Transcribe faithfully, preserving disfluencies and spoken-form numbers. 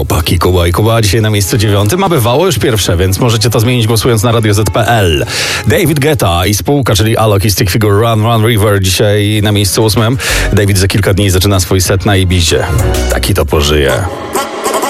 chłopaki, Kuba i Kuba. Dzisiaj na miejscu dziewiątym, a bywało już pierwsze, więc możecie to zmienić głosując na radio zet kropka pe el. David Guetta i spółka, czyli Alok i Stick Figure Run Run River dzisiaj na miejscu ósmym. David za kilka dni zaczyna swój set na Ibizie. Taki to pożyje.